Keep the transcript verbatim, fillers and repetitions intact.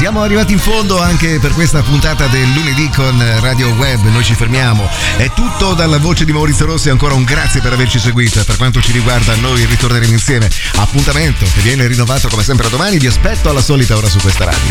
Siamo arrivati in fondo anche per questa puntata del lunedì con Radio Web. Noi ci fermiamo. È tutto dalla voce di Maurizio Rossi. Ancora un grazie per averci seguito e per quanto ci riguarda noi ritorneremo insieme. Appuntamento che viene rinnovato come sempre a domani. Vi aspetto alla solita ora su questa radio.